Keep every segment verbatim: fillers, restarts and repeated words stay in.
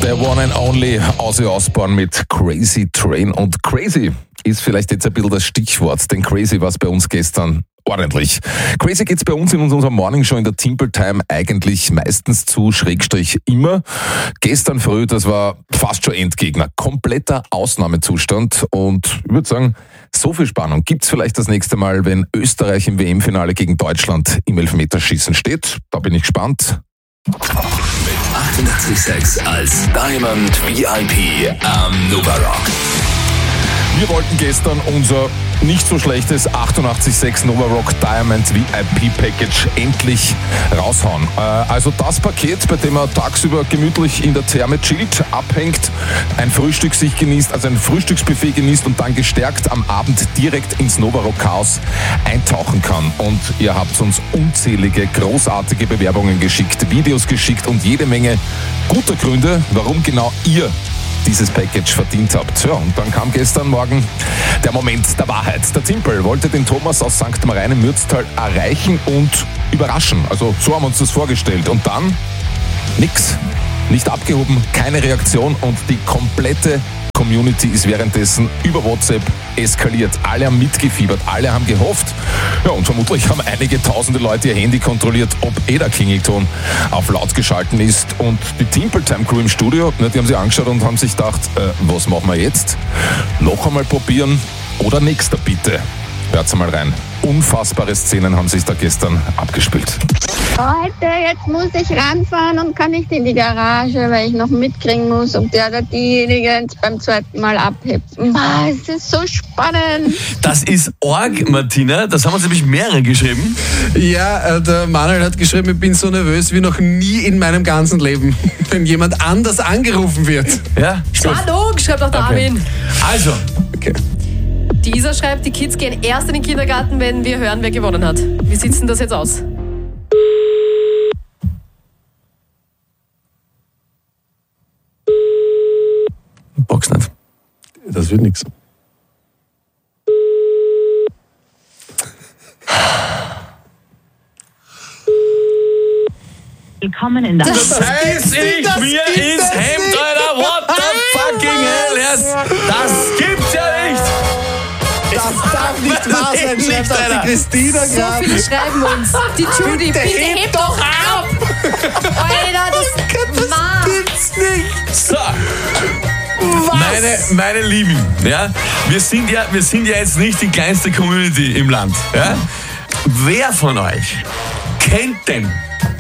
The one and only Ozzy Osbourne mit Crazy Train. Und Crazy ist vielleicht jetzt ein bisschen das Stichwort, denn Crazy war es bei uns gestern ordentlich. Crazy geht's bei uns in unserer Morning Show in der Timple Time eigentlich meistens zu, Schrägstrich immer. Gestern früh, das war fast schon Endgegner. Kompletter Ausnahmezustand und ich würde sagen, so viel Spannung gibt's vielleicht das nächste Mal, wenn Österreich im W M-Finale gegen Deutschland im Elfmeterschießen steht. Da bin ich gespannt. Mit achtundachtzig Komma sechs als Diamond V I P am Nova Rock. Wir wollten gestern unser nicht so schlechtes achtundachtzig Komma sechs Nova Rock Diamond V I P Package endlich raushauen. Also das Paket, bei dem man tagsüber gemütlich in der Therme chillt, abhängt, ein Frühstück sich genießt, also ein Frühstücksbuffet genießt und dann gestärkt am Abend direkt ins Nova Rock Chaos eintauchen kann. Und ihr habt uns unzählige, großartige Bewerbungen geschickt, Videos geschickt und jede Menge guter Gründe, warum genau ihr dieses Package verdient habt. Ja, und dann kam gestern Morgen der Moment der Wahrheit. Der Timpel wollte den Thomas aus Sankt Marien im Mürztal erreichen und überraschen. Also so haben wir uns das vorgestellt. Und dann nix. Nicht abgehoben, keine Reaktion und die komplette Community ist währenddessen über WhatsApp eskaliert. Alle haben mitgefiebert, alle haben gehofft. Ja, und vermutlich haben einige tausende Leute ihr Handy kontrolliert, ob eh der Klingelton auf laut geschalten ist. Und die Timple Time Crew im Studio, ne, die haben sich angeschaut und haben sich gedacht, äh, was machen wir jetzt? Noch einmal probieren oder nächster bitte? Hört's mal rein. Unfassbare Szenen haben sich da gestern abgespielt. Heute, jetzt muss ich ranfahren und kann nicht in die Garage, weil ich noch mitkriegen muss, ob der oder diejenige jetzt beim zweiten Mal abhebt. Ah, es ist so spannend. Das ist arg, Martina. Das haben uns nämlich mehrere geschrieben. Ja, der Manuel hat geschrieben, ich bin so nervös wie noch nie in meinem ganzen Leben, wenn jemand anders angerufen wird. Ja, Hallo, schreibt auch der okay. Armin. Also, Okay. Die Isa schreibt, die Kids gehen erst in den Kindergarten, wenn wir hören, wer gewonnen hat. Wie sieht denn das jetzt aus? Box nicht. Das wird nichts. Willkommen in der Das heißt, ich mir ins Hemd, Alter. What the fucking hell? Yes. Das gibt's ja nicht. Das darf nicht wahr sein, Nicht, schreibt auch Alter. die Christina So gerade. viele schreiben uns. Die Judy, bitte, heb doch ab! Alter, das... Ma. Gibt's nicht. So. Meine, meine Lieben, ja, wir sind ja, wir sind ja jetzt nicht die kleinste Community im Land. Ja? Wer von euch kennt denn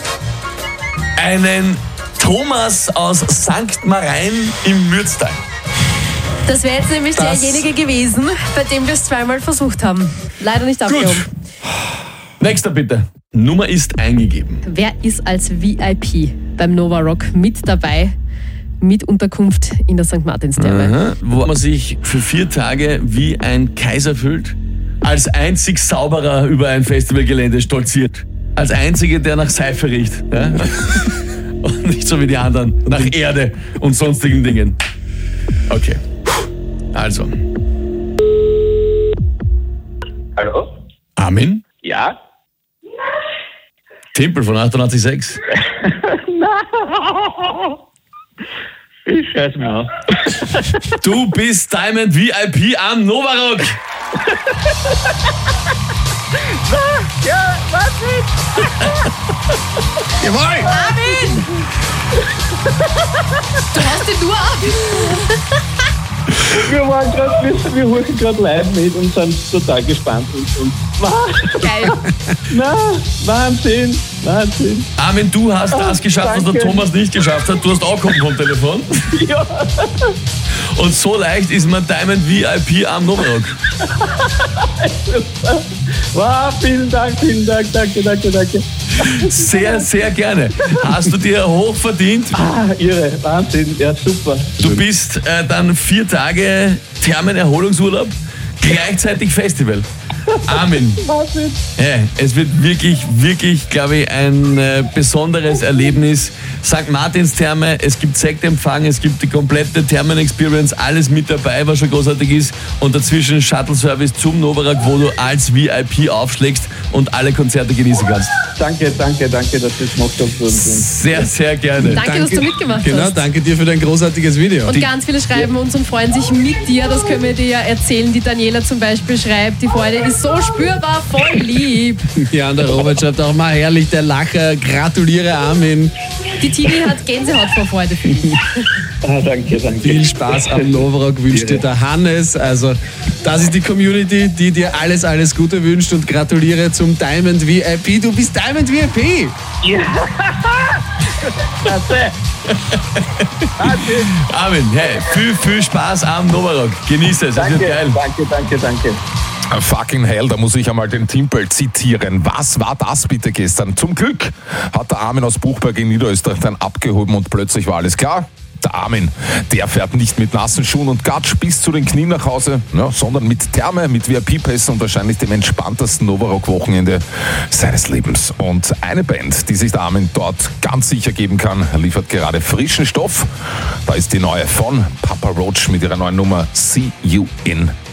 einen Thomas aus Sankt Marien im Mürztal? Das wäre jetzt nämlich Das- derjenige gewesen, bei dem wir es zweimal versucht haben. Leider nicht abgehoben. Nächster bitte. Nummer ist eingegeben. Wer ist als V I P beim Nova Rock mit dabei? Mit Unterkunft in der Sankt Martinstherme. Aha. Wo man sich für vier Tage wie ein Kaiser fühlt, als einzig Sauberer über ein Festivalgelände stolziert. Als einziger, der nach Seife riecht. Ja? Und nicht so wie die anderen, nach Erde und sonstigen Dingen. Okay. Also. Hallo? Armin? Ja? Timpel von achtundachtzig Komma sechs. Ich scheiß mir auf. Du bist Diamond V I P am Nova Rock. Ja, warte! Jawohl! Armin! Du hast ihn nur ab! Wir waren gerade, wir, wir hören gerade live mit und sind total gespannt. Und, und Geil. na, Wahnsinn, Wahnsinn. Armin, du hast das geschafft, was der danke. Thomas nicht geschafft hat. Du hast auch kommen vom Telefon. Ja, Und so leicht ist man Diamond V I P am Nova Rock. wow, vielen Dank, vielen Dank, danke, danke, danke. Sehr, sehr gerne. Hast du dir hoch verdient. Ah, irre, Wahnsinn, ja, super. Du bist äh, dann vier Tage Thermenerholungsurlaub, gleichzeitig Festival. Armin, ja, es wird wirklich, wirklich, glaube ich, ein äh, besonderes Erlebnis. Sankt Martinstherme, es gibt Sektempfang, es gibt die komplette Thermen-Experience, alles mit dabei, was schon großartig ist. Und dazwischen Shuttle-Service zum Novarock, wo du als V I P aufschlägst und alle Konzerte genießen kannst. Danke, danke, danke, dass ihr es gemacht habt. Und, und Sehr, sehr gerne. Danke, dass du mitgemacht Genau, hast. danke dir für dein großartiges Video. Und ganz viele schreiben uns und freuen sich mit dir. Das können wir dir ja erzählen. Die Daniela zum Beispiel schreibt, die Freude ist so spürbar, voll lieb. Ja, und der Robert schreibt auch mal herrlich, der Lacher, gratuliere Armin. Die Tini hat Gänsehaut vor Freude für dich. ah, danke, danke. Viel Spaß am Novarock wünscht dir der Hannes. Also, das ist die Community, die dir alles, alles Gute wünscht und gratuliere zum Diamond V I P. Du bist Diamond V I P! Ja. Klasse. Armin, hey, viel, viel Spaß am Novarock. Genieße es, es Danke, wird geil. danke, danke, danke. Fucking hell, da muss ich einmal den Timpel zitieren. Was war das bitte gestern? Zum Glück hat der Armin aus Buchberg in Niederösterreich dann abgehoben und plötzlich war alles klar. Der Armin, der fährt nicht mit nassen Schuhen und Gatsch bis zu den Knien nach Hause, ja, sondern mit Therme, mit V I P-Pässen und wahrscheinlich dem entspanntesten Novarock-Wochenende seines Lebens. Und eine Band, die sich der Armin dort ganz sicher geben kann, liefert gerade frischen Stoff. Da ist die neue von Papa Roach mit ihrer neuen Nummer See You in